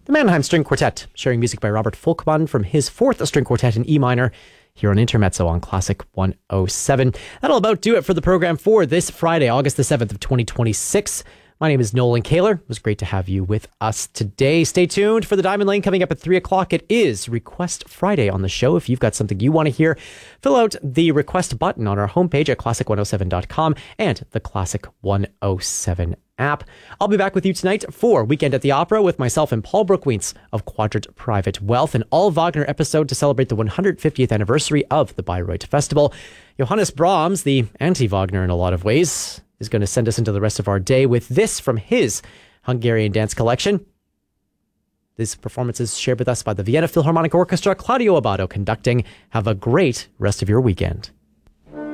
the Mannheim String Quartet, sharing music by Robert Folkman from his fourth string quartet in E minor, here on Intermezzo on Classic 107. That'll about do it for the program for this Friday, August the 7th of 2026. My name is Nolan Kaler. It was great to have you with us today. Stay tuned for the Diamond Lane coming up at 3 o'clock. It is Request Friday on the show. If you've got something you want to hear, fill out the request button on our homepage at classic107.com and the Classic 107 app. I'll be back with you tonight for Weekend at the Opera with myself and Paul Brookwientz of Quadrant Private Wealth, an all-Wagner episode to celebrate the 150th anniversary of the Bayreuth Festival. Johannes Brahms, the anti-Wagner in a lot of ways, is going to send us into the rest of our day with this from his Hungarian dance collection. This performance is shared with us by the Vienna Philharmonic Orchestra, Claudio Abbado conducting. Have a great rest of your weekend.